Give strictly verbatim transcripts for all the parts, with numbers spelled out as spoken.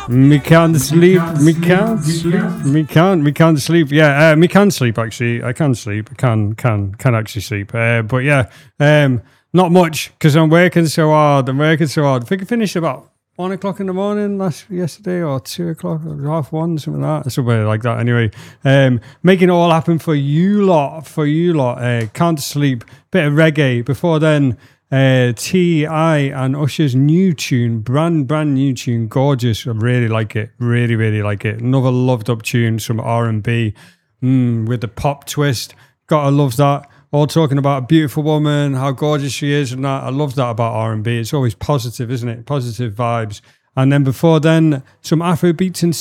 Me can't sleep, me can't sleep, me can't, me can't sleep. Yeah, uh, me can sleep actually. I can sleep, can, can, can actually sleep. Uh, but yeah, um, not much because I'm working so hard. I'm working so hard. I think I finished about one o'clock in the morning last yesterday, or two o'clock, or half one, something like that, somewhere like that. Anyway, um, making it all happen for you lot, for you lot. Uh, can't sleep, bit of reggae. Before then. Uh, T I and Usher's new tune, brand brand new tune, gorgeous. I really like it, really really like it. Another loved up tune, some R and B mm, with the pop twist. Gotta love that. All talking about a beautiful woman, how gorgeous she is, and that. I love that about R and B. It's always positive, isn't it? Positive vibes. And then before then, some Afrobeats and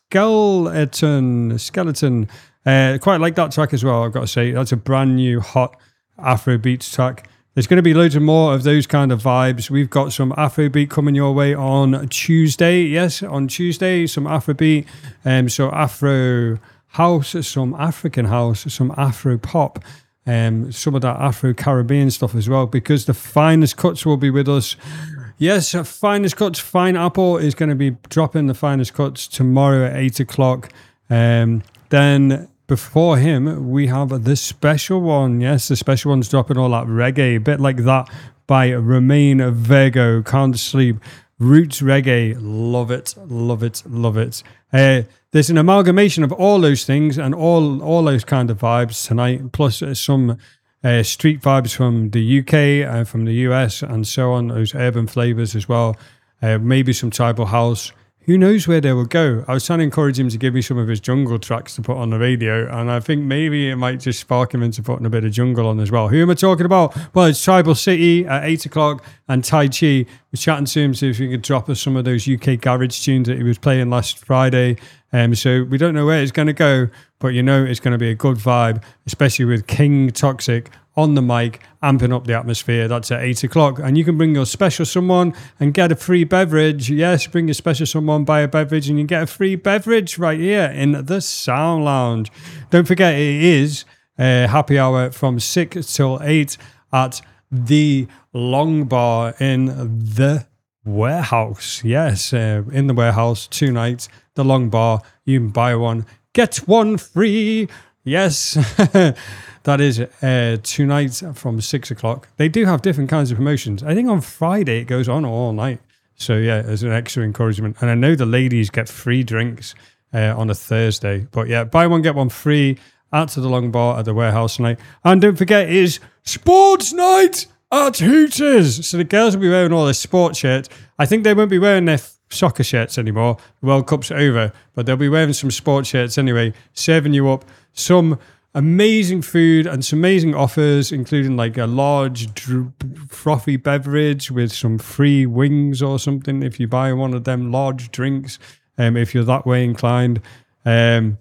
skeleton, skeleton. Uh, quite like that track as well. I've got to say that's a brand new hot Afrobeats track. There's going to be loads of more of those kind of vibes. We've got some Afrobeat coming your way on Tuesday. Yes, on Tuesday, some Afrobeat, um, so Afro house, some African house, some Afro pop, um, some of that Afro Caribbean stuff as well, because the Finest Cuts will be with us. Yes, Finest Cuts, Fine Apple is going to be dropping the Finest Cuts tomorrow at eight o'clock. Um, then... Before him, we have the special one. Yes, the special one's dropping all that reggae, a bit like that by Romain Virgo. Can't sleep. Roots reggae. Love it, love it, love it. Uh, there's an amalgamation of all those things and all, all those kind of vibes tonight, plus uh, some uh, street vibes from the U K, uh, from the U S, and so on, those urban flavors as well. Uh, maybe some tribal house. Who knows where they will go? I was trying to encourage him to give me some of his jungle tracks to put on the radio, and I think maybe it might just spark him into putting a bit of jungle on as well. Who am I talking about? Well, it's Tribal City at eight o'clock and Tai Chi. We're chatting to him, see if he could drop us some of those U K garage tunes that he was playing last Friday. Um, so we don't know where it's going to go, but you know it's going to be a good vibe, especially with King Toxic on the mic, amping up the atmosphere. That's at eight o'clock. And you can bring your special someone and get a free beverage. Yes, bring your special someone, buy a beverage, and you get a free beverage right here in the Sound Lounge. Don't forget, it is uh, happy hour from six till eight at the Long Bar in the Warehouse. Yes, uh, in the Warehouse, two nights, the Long Bar. You can buy one, get one free. Yes, that is uh, two nights from six o'clock. They do have different kinds of promotions. I think on Friday it goes on all night. So yeah, there's an extra encouragement. And I know the ladies get free drinks uh, on a Thursday. But yeah, buy one, get one free out to the Long Bar at the Warehouse tonight. And don't forget, it is sports night at Hooters. So the girls will be wearing all their sports shirts. I think they won't be wearing their soccer shirts anymore. The World Cup's over. But they'll be wearing some sports shirts anyway, serving you up some amazing food and some amazing offers, including like a large dr- frothy beverage with some free wings or something if you buy one of them large drinks, um, if you're that way inclined. Um,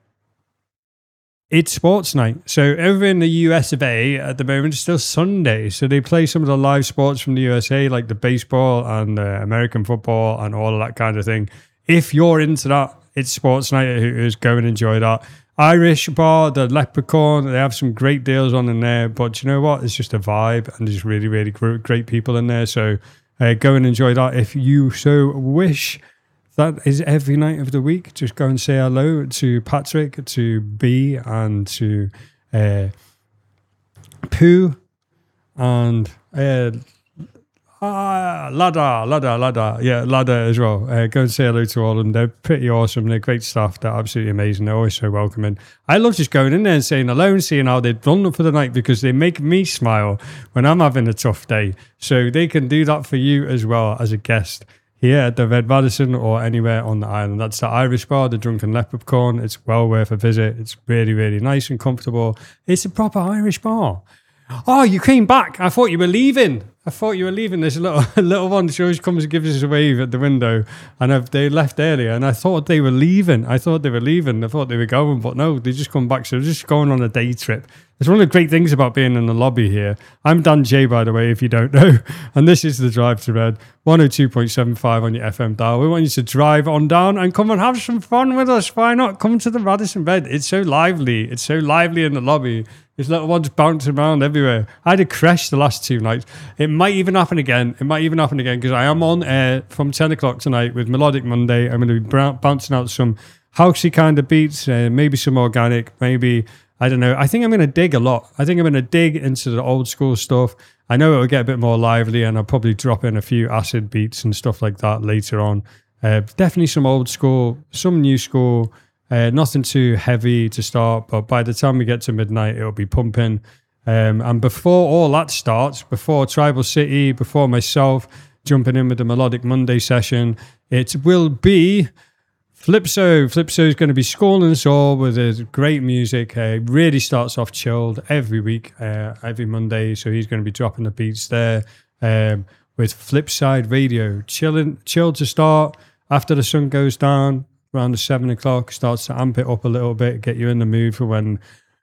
it's sports night. So over in the U S of A at the moment, it's still Sunday. So they play some of the live sports from the U S A, like the baseball and uh, American football and all of that kind of thing. If you're into that, it's sports night at Hooters. Go and enjoy that. Irish Bar, the Leprechaun, they have some great deals on in there. But you know what? It's just a vibe, and there's really, really great people in there. So uh, go and enjoy that if you so wish. That is every night of the week. Just go and say hello to Patrick, to B, and to uh, Pooh, and uh, Ah, Lada, Lada, Lada. Yeah, Lada as well. Uh, go and say hello to all of them. They're pretty awesome. They're great staff. They're absolutely amazing. They're always so welcoming. I love just going in there and saying hello and seeing how they've done for the night, because they make me smile when I'm having a tough day. So they can do that for you as well as a guest here at the Red Radisson or anywhere on the island. That's the Irish Bar, the Drunken Leprechaun. It's well worth a visit. It's really, really nice and comfortable. It's a proper Irish bar. Oh, you came back. I thought you were leaving. I thought you were leaving. This little little one, she always comes and gives us a wave at the window. And I've, they left earlier, and I thought they were leaving. I thought they were leaving. I thought they were going, but no, they just come back. So they're just going on a day trip. It's one of the great things about being in the lobby here. I'm Dan J, by the way, if you don't know. And this is the Drive to Red, one oh two point seven five on your F M dial. We want you to drive on down and come and have some fun with us. Why not? Come to the Radisson Red. It's so lively. It's so lively in the lobby. There's little ones bouncing around everywhere. I had a crash the last two nights. It might even happen again. It might even happen again because I am on air from ten o'clock tonight with Melodic Monday. I'm going to be br- bouncing out some housey kind of beats, uh, maybe some organic, maybe, I don't know. I think I'm going to dig a lot. I think I'm going to dig into the old school stuff. I know it'll get a bit more lively and I'll probably drop in a few acid beats and stuff like that later on. Uh, definitely some old school, some new school, uh, nothing too heavy to start, but by the time we get to midnight, it'll be pumping. Um, and before all that starts, before Tribal City, before myself jumping in with the Melodic Monday session, it will be Flipso. Flipso is going to be schooling us all with his great music. Uh, really starts off chilled every week, uh, every Monday. So he's going to be dropping the beats there um, with Flipside Radio. Chilling, chilled to start. After the sun goes down, around the seven o'clock, starts to amp it up a little bit, get you in the mood for when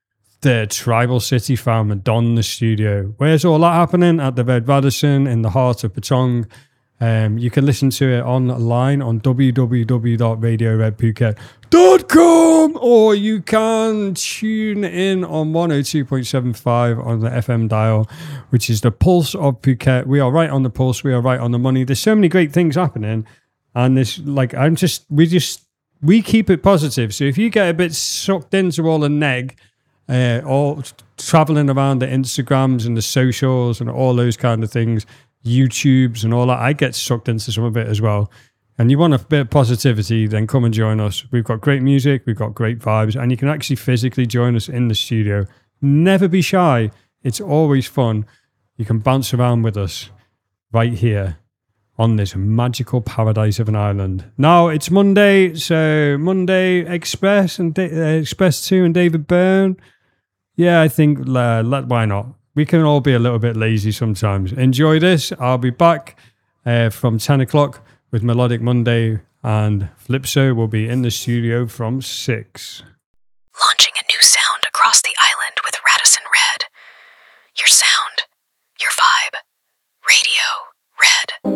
the Tribal City found Madonna in the studio. Where's all that happening? At the Red Radisson in the heart of Patong. Um, you can listen to it online on w w w dot radio red phuket dot com, or you can tune in on one oh two point seven five on the F M dial, which is the Pulse of Phuket. We are right on the pulse. We are right on the money. There's so many great things happening, and this, like, I'm just, we just, we keep it positive. So if you get a bit sucked into all the neg, uh, all traveling around the Instagrams and the socials and all those kind of things, YouTubes and all that, I get sucked into some of it as well. And you want a bit of positivity, then come and join us. We've got great music, we've got great vibes, and you can actually physically join us in the studio. Never be shy. It's always fun. You can bounce around with us right here on this magical paradise of an island. Now it's Monday, so Monday Express and da- uh, Express two and David Byrne. Yeah, I think uh, let, why not? We can all be a little bit lazy sometimes. Enjoy this. I'll be back uh, from ten o'clock with Melodic Monday, and Flipso will be in the studio from six.